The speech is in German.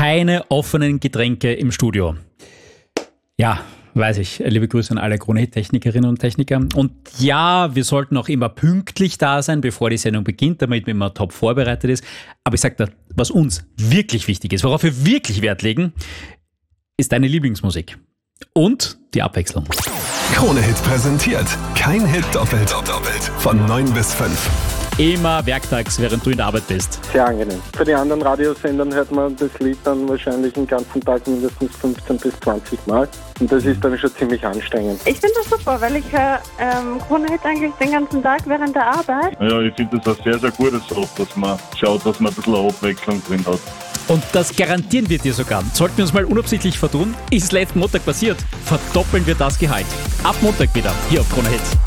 keine offenen Getränke im Studio. Ja, weiß ich. Liebe Grüße an alle Krone-Technikerinnen und Techniker. Und ja, wir sollten auch immer pünktlich da sein, bevor die Sendung beginnt, damit man immer top vorbereitet ist. Aber ich sag dir, was uns wirklich wichtig ist, worauf wir wirklich Wert legen, ist deine Lieblingsmusik. Und die Abwechslung. Krone-Hit präsentiert. Kein Hit doppelt. Von 9 bis 5. Immer werktags, während du in der Arbeit bist. Sehr angenehm. Für die anderen Radiosendern hört man das Lied dann wahrscheinlich den ganzen Tag mindestens 15 bis 20 Mal. Und das ist dann schon ziemlich anstrengend. Ich finde das super, weil ich höre Krone-Hit eigentlich den ganzen Tag während der Arbeit. Ja, ich finde das ein sehr, sehr gutes Job, dass man schaut, dass man ein bisschen Abwechslung drin hat. Und das garantieren wir dir sogar. Sollten wir uns mal unabsichtlich vertun, ist letzten Montag passiert, verdoppeln wir das Gehalt. Ab Montag wieder, hier auf Krone Hit.